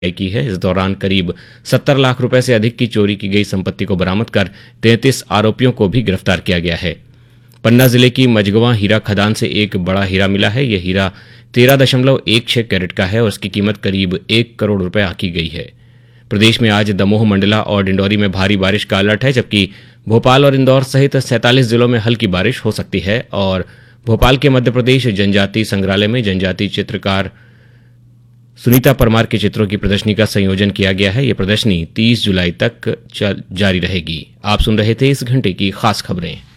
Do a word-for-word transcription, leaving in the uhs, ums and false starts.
की है। इस दौरान करीब सत्तर लाख रुपए से अधिक की चोरी की गई संपत्ति को बरामद कर तैंतीस आरोपियों को भी गिरफ्तार किया गया है। पन्ना जिले की मझगवां हीरा खदान से एक बड़ा हीरा मिला है। यह हीरा तेरह दशमलव एक छह कैरेट का है और उसकी कीमत करीब एक करोड़ रुपए आंकी गई है। प्रदेश में आज दमोह, मंडला और डिंडौरी में भारी बारिश का अलर्ट है, जबकि भोपाल और इंदौर सहित सैंतालीस जिलों में हल्की बारिश हो सकती है। और भोपाल के मध्य प्रदेश जनजाति संग्रहालय में जनजाति चित्रकार सुनीता परमार के चित्रों की प्रदर्शनी का संयोजन किया गया है। यह प्रदर्शनी तीस जुलाई तक जारी रहेगी। आप सुन रहे थे इस घंटे की खास खबरें।